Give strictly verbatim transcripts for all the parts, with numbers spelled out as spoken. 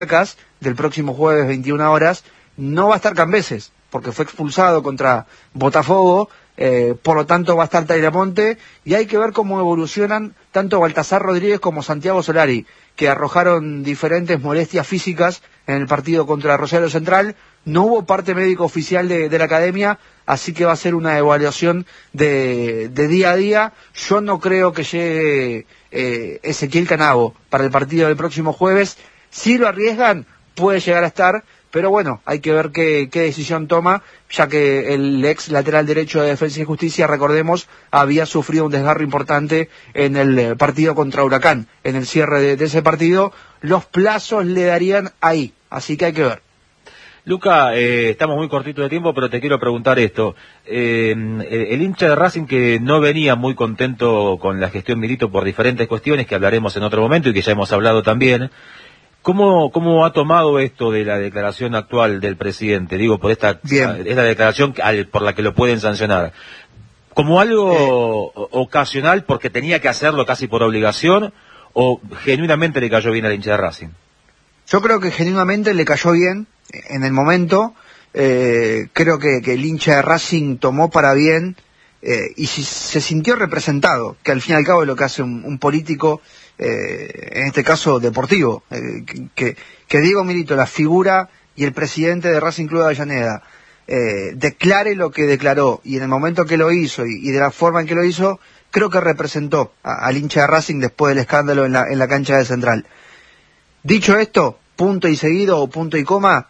del próximo jueves veintiuna horas, no va a estar Cambeses, porque fue expulsado contra Botafogo, eh, por lo tanto va a estar Tairamonte, y hay que ver cómo evolucionan tanto Baltasar Rodríguez como Santiago Solari, que arrojaron diferentes molestias físicas en el partido contra Rosario Central. No hubo parte médico oficial de, de la academia, así que va a ser una evaluación de, de día a día. Yo no creo que llegue eh, Ezequiel Canavo para el partido del próximo jueves. Si lo arriesgan, puede llegar a estar, pero bueno, hay que ver qué, qué decisión toma, ya que el ex lateral derecho de Defensa y Justicia, recordemos, había sufrido un desgarro importante en el partido contra Huracán. En el cierre de, de ese partido, los plazos le darían ahí, así que hay que ver. Luca, eh, estamos muy cortitos de tiempo, pero te quiero preguntar esto. Eh, el hincha de Racing, que no venía muy contento con la gestión Milito por diferentes cuestiones que hablaremos en otro momento y que ya hemos hablado también, ¿cómo, cómo ha tomado esto de la declaración actual del presidente? Digo, por esta, esta declaración al, por la que lo pueden sancionar. ¿Como algo eh. ocasional porque tenía que hacerlo casi por obligación, o genuinamente le cayó bien al hincha de Racing? Yo creo que genuinamente le cayó bien en el momento. Eh, creo que, que el hincha de Racing tomó para bien eh, y si, se sintió representado, que al fin y al cabo es lo que hace un, un político, eh, en este caso deportivo, eh, que, que Diego Milito, la figura y el presidente de Racing Club de Avellaneda, eh, declare lo que declaró, y en el momento que lo hizo y, y de la forma en que lo hizo, creo que representó a, al hincha de Racing después del escándalo en la, en la cancha de Central. Dicho esto, punto y seguido o punto y coma,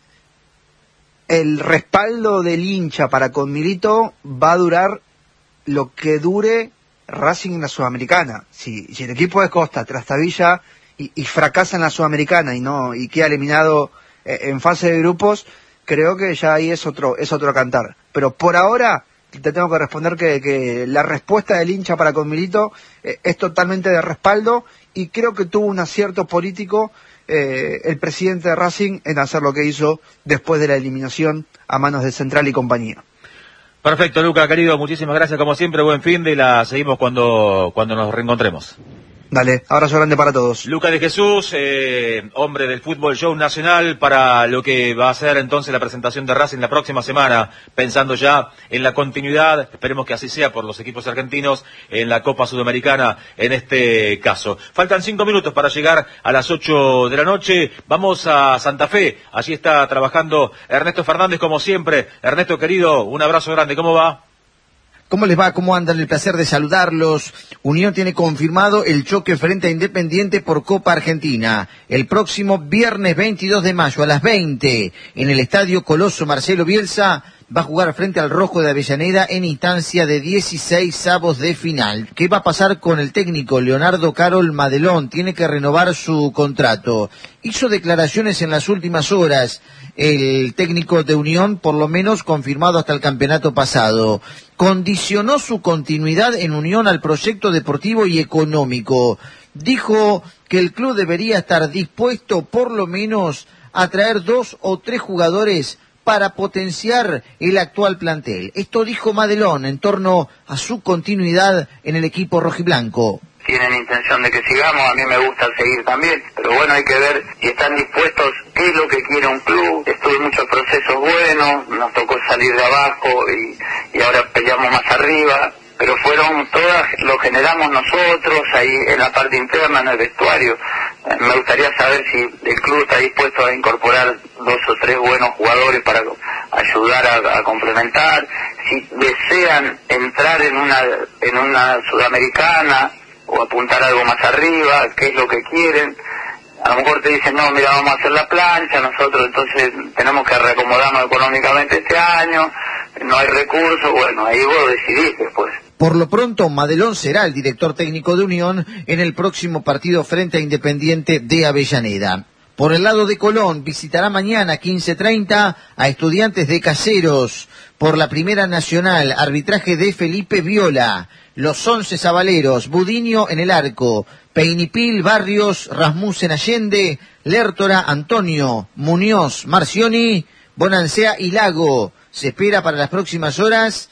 el respaldo del hincha para con Milito va a durar lo que dure Racing en la Sudamericana. Si, si el equipo de Costa trastabilla y, y fracasa en la Sudamericana y no y queda eliminado eh, en fase de grupos, creo que ya ahí es otro es otro cantar. Pero por ahora te tengo que responder que, que la respuesta del hincha para con Milito eh, es totalmente de respaldo, y creo que tuvo un acierto político eh, el presidente de Racing en hacer lo que hizo después de la eliminación a manos de Central y compañía. Perfecto, Luca, querido, muchísimas gracias, como siempre, buen fin de la seguimos cuando, cuando nos reencontremos. Dale, abrazo grande para todos. Luca de Jesús, eh, hombre del Fútbol Show Nacional, para lo que va a ser entonces la presentación de Racing la próxima semana, pensando ya en la continuidad, esperemos que así sea por los equipos argentinos, en la Copa Sudamericana en este caso. Faltan cinco minutos para llegar a las ocho de la noche, vamos a Santa Fe, allí está trabajando Ernesto Fernández como siempre. Ernesto, querido, un abrazo grande, ¿cómo va? ¿Cómo les va? ¿Cómo andan? El placer de saludarlos. Unión tiene confirmado el choque frente a Independiente por Copa Argentina. El próximo viernes veintidós de mayo a las veinte en el Estadio Coloso Marcelo Bielsa va a jugar frente al Rojo de Avellaneda en instancia de dieciséis avos de final. ¿Qué va a pasar con el técnico Leonardo Carol Madelón? Tiene que renovar su contrato. Hizo declaraciones en las últimas horas el técnico de Unión, por lo menos confirmado hasta el campeonato pasado. Condicionó su continuidad en Unión al proyecto deportivo y económico. Dijo que el club debería estar dispuesto por lo menos a traer dos o tres jugadores para potenciar el actual plantel. Esto dijo Madelón en torno a su continuidad en el equipo rojiblanco. Tienen intención de que sigamos, a mí me gusta seguir también, pero bueno, hay que ver si están dispuestos, qué es lo que quiere un club. Estuve en muchos procesos buenos, nos tocó salir de abajo y, y ahora peleamos más arriba, pero fueron todas, lo generamos nosotros, ahí en la parte interna, en el vestuario. Me gustaría saber si el club está dispuesto a incorporar dos o tres buenos jugadores para ayudar a, a complementar, si desean entrar en una, en una sudamericana, o apuntar algo más arriba, qué es lo que quieren. A lo mejor te dicen, no, mira, vamos a hacer la plancha, nosotros entonces tenemos que reacomodarnos económicamente este año, no hay recursos, bueno, ahí vos decidís después. Por lo pronto, Madelón será el director técnico de Unión en el próximo partido frente a Independiente de Avellaneda. Por el lado de Colón, visitará mañana quince treinta a Estudiantes de Caseros. Por la Primera Nacional, arbitraje de Felipe Viola. Los once sabaleros, Budiño en el arco, Peinipil, Barrios, Rasmussen, Allende, Lertora, Antonio, Muñoz, Marcioni, Bonancea y Lago. Se espera para las próximas horas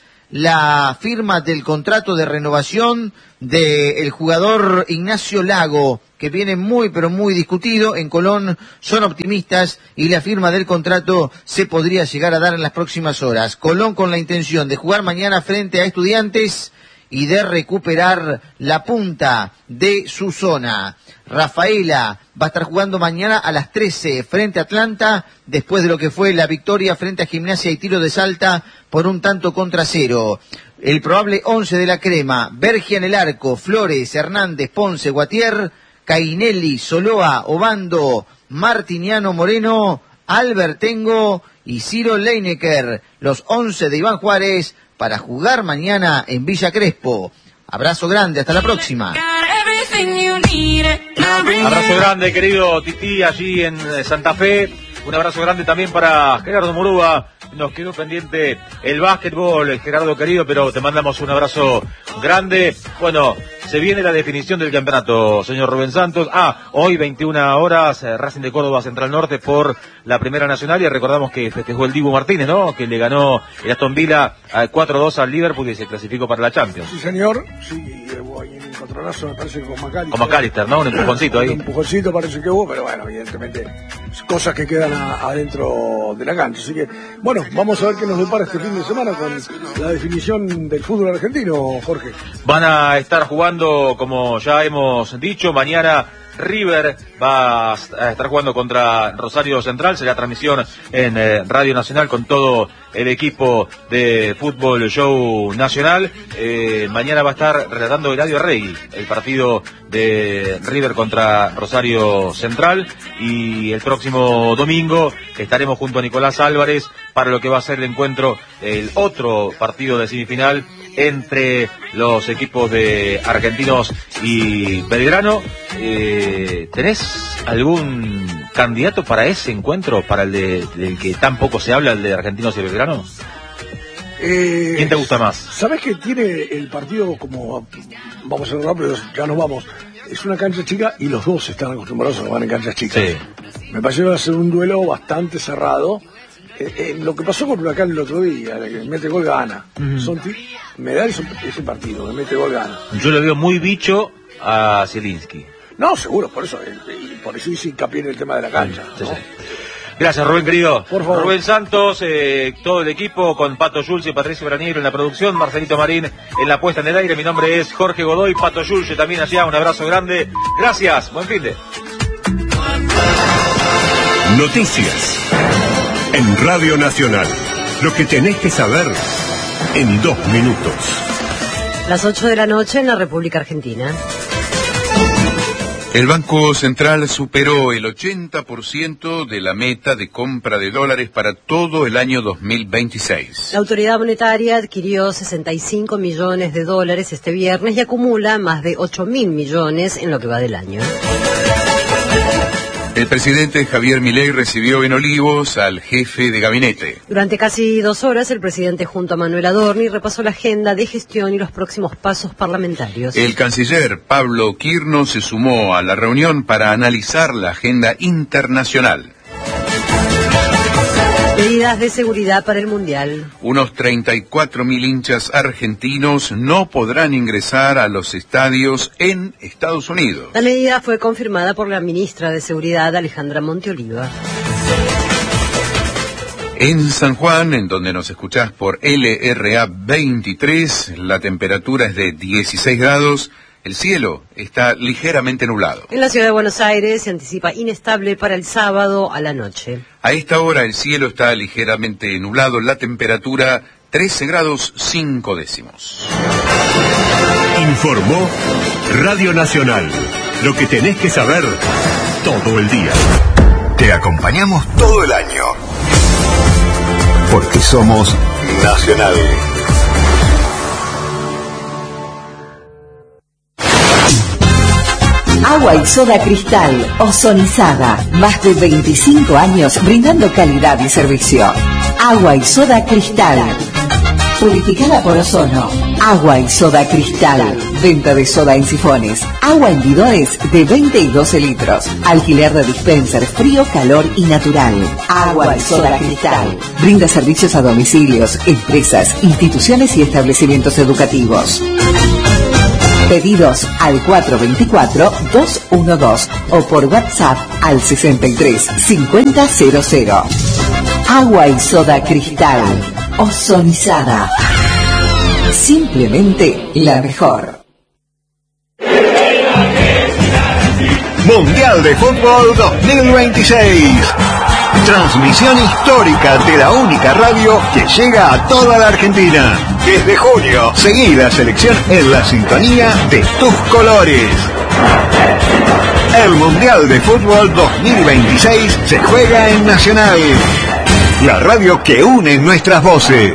la firma del contrato de renovación del jugador Ignacio Lago, que que viene muy pero muy discutido. En Colón son optimistas y la firma del contrato se podría llegar a dar en las próximas horas. Colón con la intención de jugar mañana frente a Estudiantes y de recuperar la punta de su zona. Rafaela va a estar jugando mañana a las trece frente a Atlanta, después de lo que fue la victoria frente a Gimnasia y Tiro de Salta por un tanto contra cero. El probable once de la Crema: Bergia en el arco, Flores, Hernández, Ponce, Guatier, Cainelli, Soloa, Obando, Martiniano, Moreno, Albertengo y Ciro Leinecker. Los once de Iván Juárez para jugar mañana en Villa Crespo. Abrazo grande, hasta la próxima. Abrazo grande, querido Tití, allí en Santa Fe. Un abrazo grande también para Gerardo Murúa. Nos quedó pendiente el básquetbol, Gerardo querido, pero te mandamos un abrazo grande. Bueno, se viene la definición del campeonato, señor Rubén Santos. Ah, hoy veintiuna horas, eh, Racing de Córdoba Central Norte por la Primera Nacional, y recordamos que festejó el Dibu Martínez, ¿no? Que le ganó el Aston Villa cuatro dos al Liverpool y se clasificó para la Champions. Sí, señor. Sí, hubo ahí un encontronazo, me parece que con McAllister. Con McAllister, ¿no? Un empujoncito ahí. Un empujoncito parece que hubo, pero bueno, evidentemente cosas que quedan a, adentro de la cancha. Así que, bueno, vamos a ver qué nos depara este fin de semana con la definición del fútbol argentino, Jorge. Van a estar jugando, como ya hemos dicho, mañana River va a estar jugando contra Rosario Central. Será transmisión en eh, Radio Nacional con todo el equipo de Fútbol Show Nacional. Eh, mañana va a estar relatando Eladio Arregui el partido de River contra Rosario Central, y el próximo domingo estaremos junto a Nicolás Álvarez para lo que va a ser el encuentro, el otro partido de semifinal entre los equipos de Argentinos y Belgrano. Eh, ¿Tenés algún candidato para ese encuentro, para el de, del que tan poco se habla, el de Argentinos y Belgrano? Eh, ¿Quién te gusta más? ¿Sabés que tiene el partido como, vamos a ser rápidos, ya nos vamos, es una cancha chica y los dos están acostumbrados a jugar en canchas chicas? Sí. Me pareció que va a ser un duelo bastante cerrado. Eh, eh, lo que pasó con Huracán el otro día, el que mete gol gana. Uh-huh. Son t- me da ese, ese partido, que mete gol gana. Yo le veo muy bicho a Zielinski. No, seguro, por eso, eh, por eso hice hincapié en el tema de la cancha. Sí, ¿no? Sí. Gracias, Rubén, querido. Por favor. Rubén Santos, eh, todo el equipo, con Pato Yulce y Patricio Braniero en la producción, Marcelito Marín en la puesta en el aire. Mi nombre es Jorge Godoy, Pato Yulce también allá. Un abrazo grande. Gracias, buen fin de. Noticias en Radio Nacional. Lo que tenés que saber en dos minutos. Las ocho de la noche en la República Argentina. El Banco Central superó el ochenta por ciento de la meta de compra de dólares para todo el año dos mil veintiséis. La autoridad monetaria adquirió sesenta y cinco millones de dólares este viernes y acumula más de ocho mil millones en lo que va del año. El presidente Javier Milei recibió en Olivos al jefe de gabinete. Durante casi dos horas, el presidente junto a Manuel Adorni repasó la agenda de gestión y los próximos pasos parlamentarios. El canciller Pablo Quirno se sumó a la reunión para analizar la agenda internacional. Medidas de seguridad para el Mundial. Unos treinta y cuatro mil hinchas argentinos no podrán ingresar a los estadios en Estados Unidos. La medida fue confirmada por la ministra de Seguridad, Alejandra Monteoliva. En San Juan, en donde nos escuchás por L R A veintitrés, la temperatura es de dieciséis grados. El cielo está ligeramente nublado. En la ciudad de Buenos Aires se anticipa inestable para el sábado a la noche. A esta hora el cielo está ligeramente nublado, la temperatura trece grados cinco décimos. Informó Radio Nacional. Lo que tenés que saber todo el día. Te acompañamos todo el año. Porque somos Nacional. Agua y soda Cristal, ozonizada. Más de veinticinco años brindando calidad y servicio. Agua y soda Cristal. Purificada por ozono. Agua y soda Cristal. Venta de soda en sifones. Agua en bidones de veinte y doce litros. Alquiler de dispenser frío, calor y natural. Agua y soda Cristal. Brinda servicios a domicilios, empresas, instituciones y establecimientos educativos. Pedidos al cuatro dos cuatro, dos uno dos o por WhatsApp al sesenta y tres cincuenta cero cero. Agua y soda Cristal, ozonizada. Simplemente la mejor. Mundial de Fútbol dos mil veintiséis. Transmisión histórica de la única radio que llega a toda la Argentina. Desde junio, seguí la selección en la sintonía de tus colores. El Mundial de Fútbol dos mil veintiséis se juega en Nacional, la radio que une nuestras voces.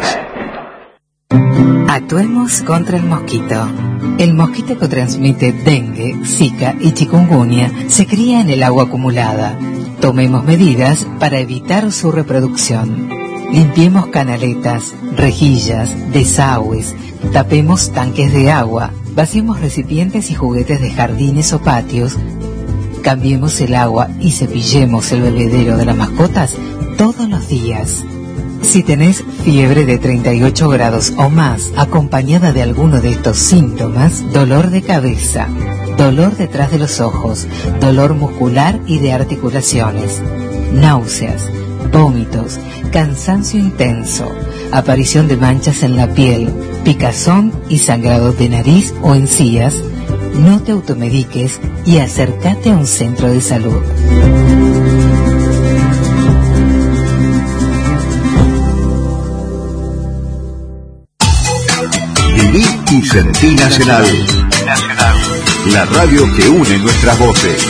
Actuemos contra el mosquito. El mosquito que transmite dengue, zika y chikungunya se cría en el agua acumulada. Tomemos medidas para evitar su reproducción. Limpiemos canaletas, rejillas, desagües, tapemos tanques de agua, vaciemos recipientes y juguetes de jardines o patios, cambiemos el agua y cepillemos el bebedero de las mascotas todos los días. Si tenés fiebre de treinta y ocho grados o más, acompañada de alguno de estos síntomas, dolor de cabeza, dolor detrás de los ojos, dolor muscular y de articulaciones, náuseas, vómitos, cansancio intenso, aparición de manchas en la piel, picazón y sangrado de nariz o encías, no te automediques y acércate a un centro de salud. Viví y sentí Nacional. Nacional. La radio que une nuestras voces.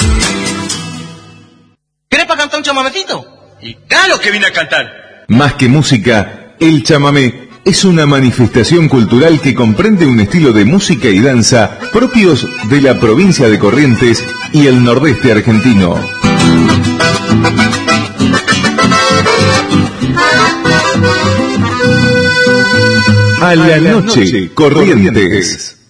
¿Querés para cantar un chamamecito? Y claro que vine a cantar. Más que música, el chamamé es una manifestación cultural que comprende un estilo de música y danza propios de la provincia de Corrientes y el nordeste argentino. A la noche, Corrientes.